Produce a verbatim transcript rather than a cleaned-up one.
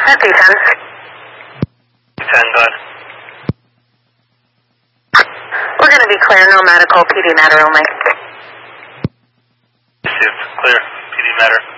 That's P ten. ten, go ahead. We're going to be clear, no medical, P D matter only. Clear, P D matter.